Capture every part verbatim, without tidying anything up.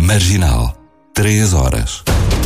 Marginal, três horas.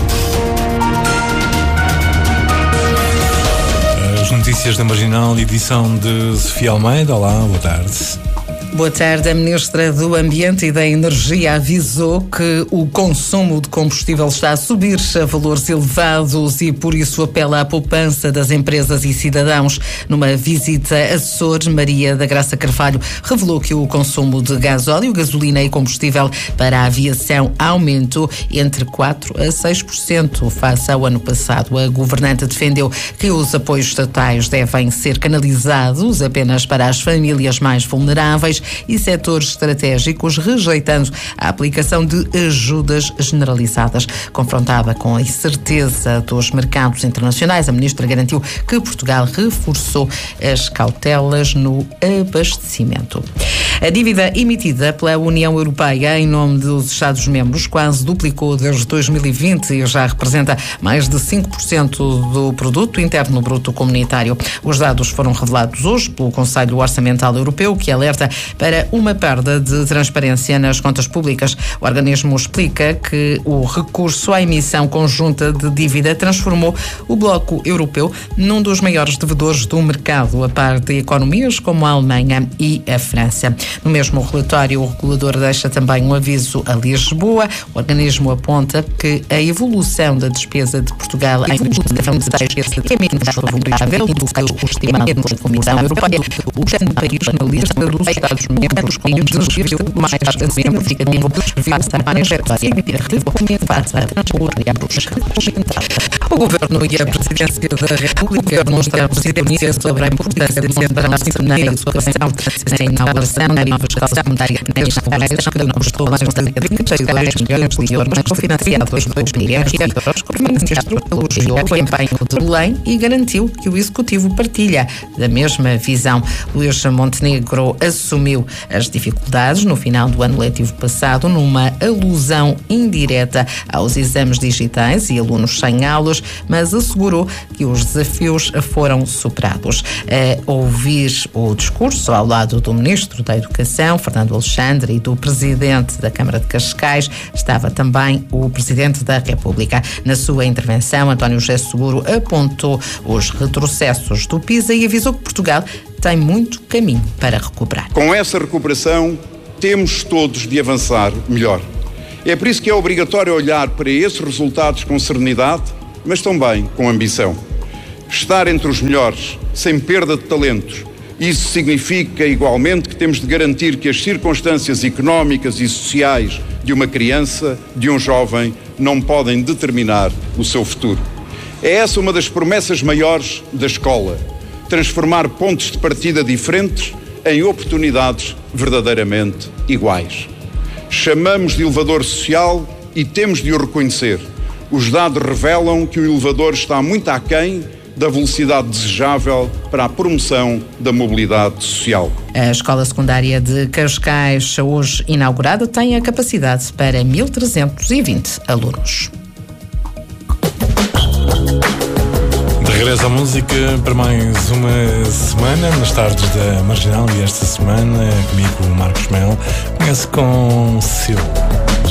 As notícias da Marginal, edição de Sofia Almeida. Olá, boa tarde. Boa tarde. A Ministra do Ambiente e da Energia avisou que o consumo de combustível está a subir a valores elevados e, por isso, apela à poupança das empresas e cidadãos. Numa visita a Açores, Maria da Graça Carvalho revelou que o consumo de gasóleo, gasolina e combustível para a aviação aumentou entre quatro a seis por cento face ao ano passado. A governanta defendeu que os apoios estatais devem ser canalizados apenas para as famílias mais vulneráveis e setores estratégicos, rejeitando a aplicação de ajudas generalizadas. Confrontada com a incerteza dos mercados internacionais, a ministra garantiu que Portugal reforçou as cautelas no abastecimento. A dívida emitida pela União Europeia em nome dos Estados-membros quase duplicou desde dois mil e vinte e já representa mais de cinco por cento do produto interno bruto comunitário. Os dados foram revelados hoje pelo Conselho Orçamental Europeu, que alerta para uma perda de transparência nas contas públicas. O organismo explica que o recurso à emissão conjunta de dívida transformou o bloco europeu num dos maiores devedores do mercado, a par de economias como a Alemanha e a França. No mesmo relatório, o regulador deixa também um aviso a Lisboa. O organismo aponta que a evolução da despesa de Portugal em dois mil e dezesseis é menos favorável do que o estimado da Comissão Europeia. O grande país na lista dos Estados-membros com um desvio mais significativo face à energia e face à transporte. O Governo e a Presidência da República demonstraram presidência sobre a importância de centrar-se na educação, na inauguração da nova escola secundária nesta floresta, que não custou mais de trinta e dois milhões de euros, mas cofinanciados dois milhões de euros. O Primeiro-Ministro elogiou o empenho de Belém e garantiu que o Executivo partilha da mesma visão. Luís Montenegro assumiu as dificuldades no final do ano letivo passado numa alusão indireta aos exames digitais e alunos sem aulas, mas assegurou que os desafios foram superados. A ouvir o discurso ao lado do Ministro da Educação, Fernando Alexandre, e do Presidente da Câmara de Cascais, estava também o Presidente da República. Na sua intervenção, António José Seguro apontou os retrocessos do PISA e avisou que Portugal tem muito caminho para recuperar. Com essa recuperação, temos todos de avançar melhor. É por isso que é obrigatório olhar para esses resultados com serenidade, mas também com ambição. Estar entre os melhores, sem perda de talentos. Isso significa, igualmente, que temos de garantir que as circunstâncias económicas e sociais de uma criança, de um jovem, não podem determinar o seu futuro. É essa uma das promessas maiores da escola. Transformar pontos de partida diferentes em oportunidades verdadeiramente iguais. Chamamos de elevador social e temos de o reconhecer. Os dados revelam que o elevador está muito aquém da velocidade desejável para a promoção da mobilidade social. A Escola Secundária de Cascais, hoje inaugurada, tem a capacidade para mil trezentos e vinte alunos. De regresso à música para mais uma semana, nas tardes da Marginal, e esta semana comigo o Marcos Mel. Começo com Sil.